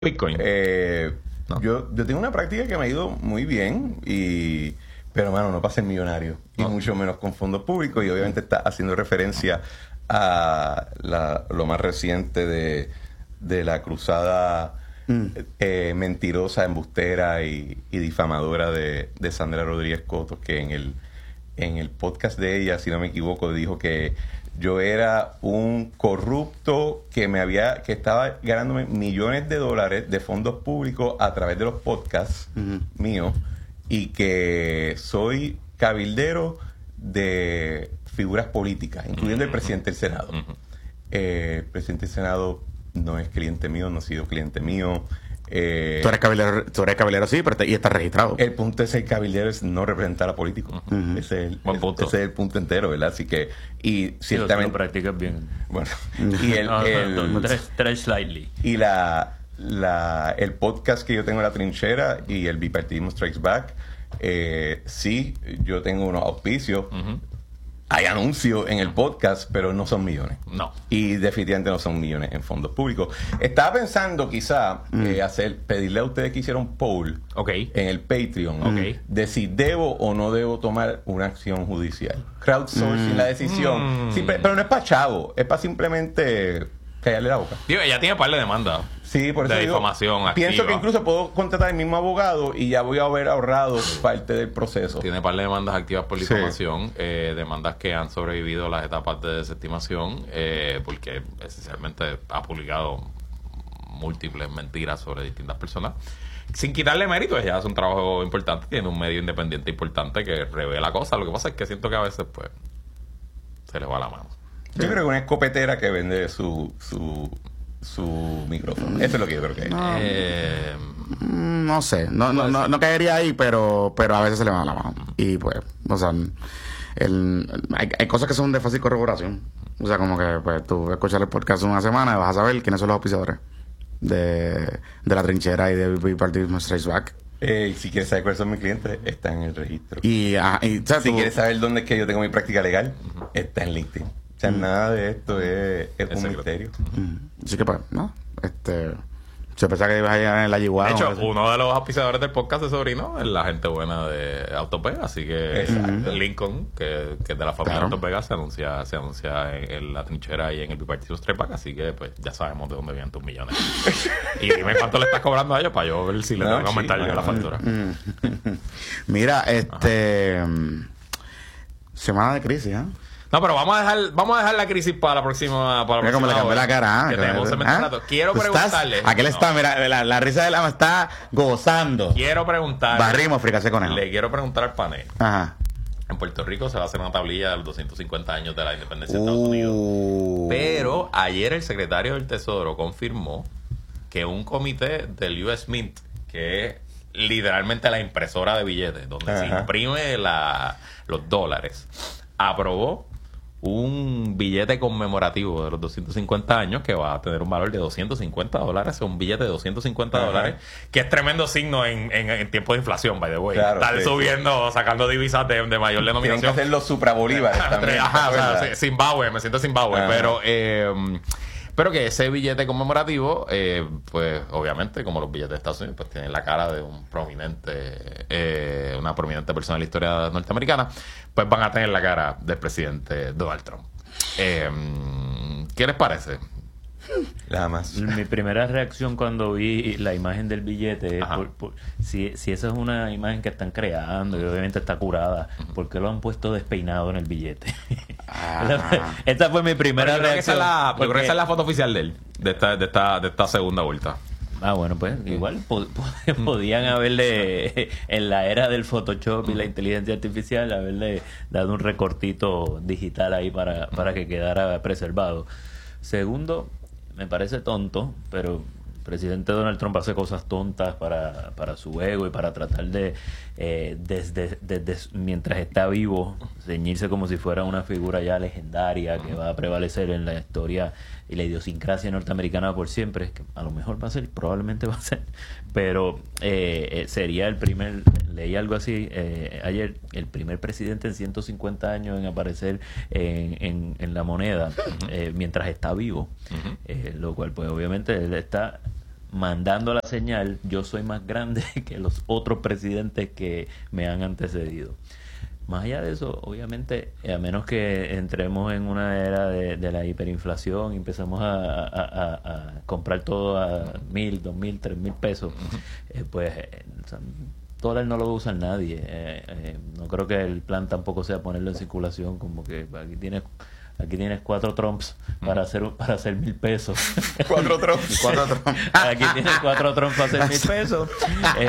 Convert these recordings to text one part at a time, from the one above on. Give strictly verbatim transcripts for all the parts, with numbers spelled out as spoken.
Bitcoin. Eh, no. yo, yo tengo una práctica que me ha ido muy bien, y pero, mano, no para ser millonario. Y no. mucho menos con fondos públicos. Y obviamente está haciendo referencia a la, lo más reciente de, de la cruzada mm. eh, mentirosa, embustera y, y difamadora de, de Sandra Rodríguez Coto, que en el, en el podcast de ella, si no me equivoco, dijo que yo era un corrupto que me había que estaba ganándome millones de dólares de fondos públicos a través de los podcasts uh-huh. míos, y que soy cabildero de figuras políticas, incluyendo uh-huh. el presidente del Senado. Uh-huh. Eh, el presidente del Senado no es cliente mío, no ha sido cliente mío. Eh, tú eres cabildero, tú eres cabildero sí, pero te, y estás registrado. El punto de ser cabildero es no representar a políticos. Uh-huh. Ese, es el, es, ese es el punto entero, ¿verdad? Así que, y ciertamente... Lo practicas bien. Bueno, y el... no, el no, no, tres, tres slightly. Y la, la, el podcast que yo tengo en La Trinchera y el Bipartidismo Strikes Back, eh, sí, yo tengo unos auspicios. Uh-huh. Hay anuncios en el podcast, pero no son millones. No. Y definitivamente no son millones en fondos públicos. Estaba pensando quizá mm. eh, hacer, pedirle a ustedes que hicieran un poll okay. en el Patreon okay. de si debo o no debo tomar una acción judicial. Crowdsourcing mm. la decisión. Mm. Simple, pero no es para chavo, es para simplemente callarle la boca. Digo, ella tiene par de demandas. Sí, por eso de digo, difamación activa. Pienso que incluso puedo contratar el mismo abogado y ya voy a haber ahorrado parte del proceso. Tiene par de demandas activas por difamación, sí. eh, demandas que han sobrevivido las etapas de desestimación, eh, porque esencialmente ha publicado múltiples mentiras sobre distintas personas. Sin quitarle mérito, ella hace un trabajo importante, tiene un medio independiente importante que revela cosas. Lo que pasa es que siento que a veces pues se le va la mano. Yo creo que una escopetera que vende su... su su micrófono. Eso es lo que yo creo que es. No, eh, no sé. No, no, no, no caería ahí, pero pero a veces se le va la mano. Y pues, o sea, el, el, hay, hay cosas que son de fácil corroboración. O sea, como que pues tú escuchas el podcast una semana y vas a saber quiénes son los auspiciadores de, de La Trinchera y de Bipartidismo Strikes Back. Eh, si quieres saber cuáles son mis clientes, está en el registro. Y, ah, y o sea, si tú, quieres saber dónde es que yo tengo mi práctica legal, uh-huh. está en LinkedIn. O sea, mm. nada de esto es, es un misterio. Mm. Así que, pues, ¿no? Este... Yo pensaba que ibas a llegar en la Yiguara. De hecho, uno de los auspiciadores del podcast de Sobrino es la gente buena de Autopega. Así que Exacto. Lincoln, que, que es de la familia claro. Autopega, se anuncia se anuncia en, en La Trinchera y en el Bipartidismo Strikes Back. Así que, pues, ya sabemos de dónde vienen tus millones. Y dime cuánto le estás cobrando a ellos para yo ver si le no, tengo que aumentar sí, yo la factura. Mira, este... Ajá. Semana de crisis, ¿eh? No, pero vamos a dejar, vamos a dejar la crisis para la próxima, para la mira próxima cómo le cambió la cara. Que tenemos un ¿Ah? rato. Quiero ¿Tú preguntarle. Estás, aquel no. está, mira, la, la risa de la está gozando. Quiero preguntarle. Barrimos, fricase con él. Le quiero preguntar al panel. Ajá. En Puerto Rico se va a hacer una tablilla de los doscientos cincuenta años de la independencia de uh. Estados Unidos. Pero ayer el secretario del Tesoro confirmó que un comité del U S Mint, que es literalmente la impresora de billetes, donde Ajá. se imprime la, los dólares, aprobó un billete conmemorativo de los doscientos cincuenta años que va a tener un valor de doscientos cincuenta dólares, un billete de doscientos cincuenta uh-huh. dólares, que es tremendo signo en, en, en tiempo de inflación, by the way. Claro, Estar sí, subiendo, sí. sacando divisas de, de mayor denominación. Tienen que hacer los suprabolívares también. Ajá, o sea, Zimbabue, me siento Zimbabue, uh-huh. pero... Eh, Pero que ese billete conmemorativo, eh, pues obviamente, como los billetes de Estados Unidos, pues tienen la cara de un prominente, eh, una prominente persona de la historia norteamericana, pues van a tener la cara del presidente Donald Trump. Eh, ¿Qué les parece? Nada más. Mi primera reacción cuando vi la imagen del billete es por, por, si, si esa es una imagen que están creando y obviamente está curada, ¿por qué lo han puesto despeinado en el billete? Ah. Esta fue mi primera Pero reacción. La, porque... Yo creo que esa es la foto oficial de él, de esta, de esta, de esta segunda vuelta. Ah, bueno, pues igual po- po- podían haberle, en la era del Photoshop y la inteligencia artificial, haberle dado un recortito digital ahí para, para que quedara preservado. Segundo, me parece tonto, pero el presidente Donald Trump hace cosas tontas para, para su ego y para tratar de, eh, desde, desde mientras está vivo, ceñirse como si fuera una figura ya legendaria que va a prevalecer en la historia y la idiosincrasia norteamericana por siempre, que a lo mejor va a ser, probablemente va a ser, pero eh, eh, sería el primer, leí algo así eh, ayer, el primer presidente en ciento cincuenta años en aparecer en, en, en la moneda uh-huh. eh, mientras está vivo, uh-huh. eh, lo cual pues obviamente él está mandando la señal, yo soy más grande que los otros presidentes que me han antecedido. Más allá de eso, obviamente, a menos que entremos en una era de, de la hiperinflación y empezamos a, a, a, a comprar todo a mil, dos mil, tres mil pesos, eh, pues eh, dólar no lo va a usar nadie. Eh, eh, no creo que el plan tampoco sea ponerlo en circulación, como que aquí tienes aquí tienes cuatro Trumps para hacer para hacer mil pesos. Cuatro Trumps. Cuatro Trump. Aquí tienes cuatro Trumps para hacer mil pesos. Eh,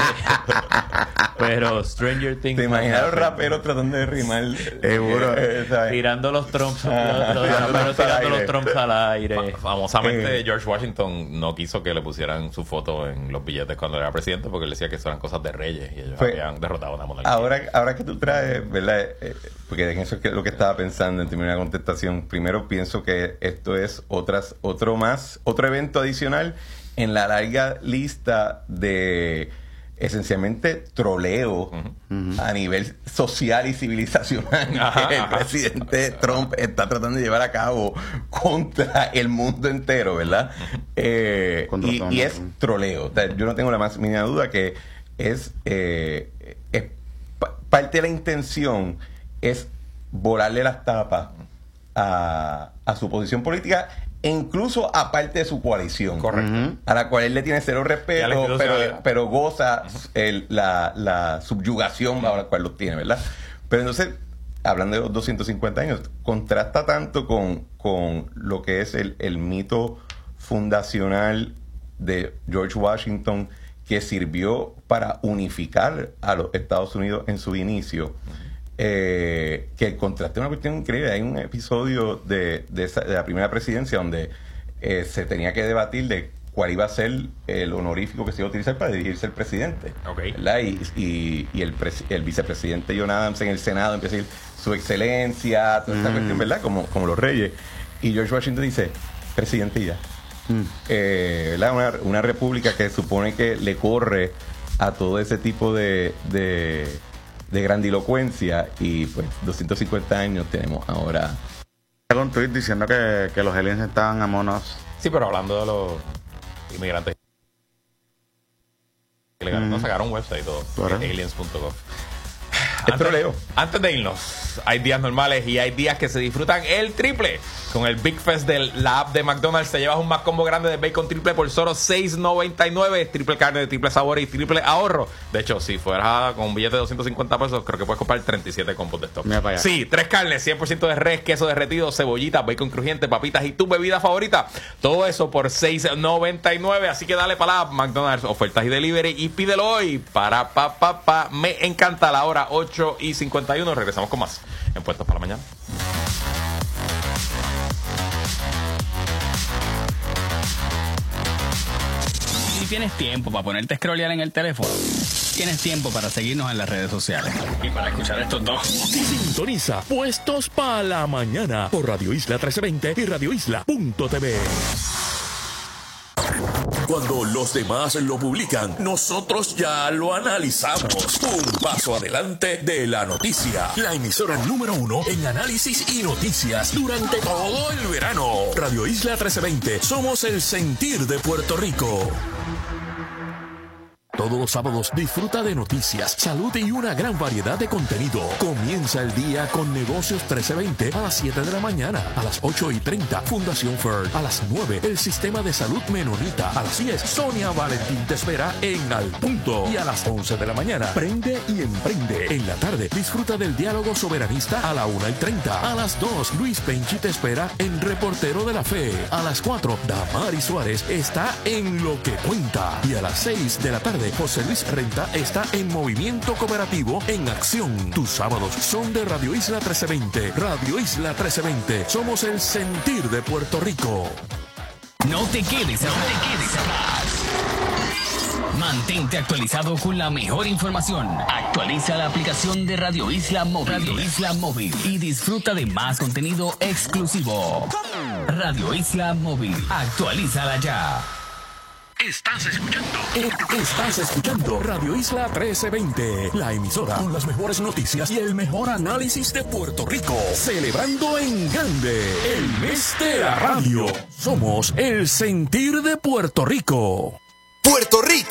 pero Stranger Things. ¿Te imaginas los raperos tratando de rimar? Seguro. Eh, ¿sabes? Tirando los Trumps, Ah, los, los tirando raperos los tirando al los aire. Trumps al aire. Famosamente, Eh. George Washington no quiso que le pusieran su foto en los billetes cuando era presidente porque él decía que eso eran cosas de reyes y ellos Fue- habían derrotado a una monarquía. Ahora, ahora que tú traes, ¿verdad? Eh, porque en eso es que- lo que estaba pensando en términos de una contestación. Primero pienso que esto es otras, otro más, otro evento adicional en la larga lista de esencialmente troleo a nivel social y civilizacional Ajá, que el ajá. presidente Trump está tratando de llevar a cabo contra el mundo entero, ¿verdad? Eh, Contra y, Donald y es Trump. troleo. O sea, yo no tengo la más mínima duda que es, eh, es pa- parte de la intención es volarle las tapas a, a su posición política e incluso a parte de su coalición. Correcto. A la cual él le tiene cero Y a la respeto, institución. pero, pero goza el- la, la subyugación bajo la cual los tiene, ¿verdad? Pero entonces, hablando de los doscientos cincuenta años, contrasta tanto con, con lo que es el, el mito fundacional de George Washington, que sirvió para unificar a los Estados Unidos en su inicio. Eh, que el contraste es una cuestión increíble. Hay un episodio de, de, esa- de la primera presidencia donde eh, se tenía que debatir de cuál iba a ser el honorífico que se iba a utilizar para dirigirse el presidente. Ok. ¿Verdad? Y, y, y el, pres- el vicepresidente John Adams en el Senado empieza a decir su excelencia, toda esta cuestión, ¿verdad? Como, como los reyes. Y George Washington dice, presidente y ya. Eh, ¿verdad? Una, una república que supone que le corre a todo ese tipo de, de, de grandilocuencia, y pues doscientos cincuenta años tenemos ahora. Un tweet diciendo que, que los aliens estaban a monos. Sí, pero hablando de los inmigrantes ilegales, nos sacaron un website y todo, Claro. aliens punto gov. Es troleo. Antes de irnos, hay días normales y hay días que se disfrutan el triple. Con el Big Fest de la app de McDonald's te llevas un más combo grande de bacon triple por solo seis noventa y nueve. Triple carne de triple sabor y triple ahorro. De hecho, si fueras con un billete de doscientos cincuenta pesos, creo que puedes comprar treinta y siete combos de stock. Mira para allá. Sí, tres carnes, cien por ciento de res, queso derretido, cebollita, bacon crujiente, papitas y tu bebida favorita. Todo eso por seis noventa y nueve. Así que dale para la app McDonald's, ofertas y delivery y pídelo hoy. Para pa pa pa. Me encanta la hora ocho y cincuenta y uno. Regresamos con más en Puestos para la Mañana. Si tienes tiempo para ponerte a scrollear en el teléfono, tienes tiempo para seguirnos en las redes sociales. Y para escuchar estos dos. Sintoniza Puestos para la Mañana por Radio Isla trece veinte y radio isla punto t v. Cuando los demás lo publican, nosotros ya lo analizamos. Un paso adelante de la noticia. La emisora número uno en análisis y noticias durante todo el verano. Radio Isla trece veinte. Somos el sentir de Puerto Rico. Todos los sábados disfruta de noticias, salud y una gran variedad de contenido. Comienza el día con Negocios trece veinte a las siete de la mañana. A las ocho y treinta, Fundación Ferd. A las nueve, el Sistema de Salud Menonita. A las diez, Sonia Valentín te espera en Al Punto. Y a las once de la mañana, Prende y Emprende. En la tarde, disfruta del diálogo soberanista a la una y treinta. A las dos, Luis Penchi te espera en Reportero de la Fe. A las cuatro, Damari Suárez está en Lo que Cuenta. Y a las seis de la tarde, José Luis Renta está en Movimiento Cooperativo en Acción. Tus sábados son de Radio Isla trece veinte. Radio Isla trece veinte. Somos el sentir de Puerto Rico. No te quedes atrás. No te quedes atrás. Mantente actualizado con la mejor información. Actualiza la aplicación de Radio Isla Móvil. Radio Isla Móvil. Y disfruta de más contenido exclusivo. Radio Isla Móvil. Actualízala ya. Estás escuchando. Estás escuchando Radio Isla trece veinte, la emisora con las mejores noticias y el mejor análisis de Puerto Rico. Celebrando en grande el mes de la radio. Somos el sentir de Puerto Rico. Puerto Rico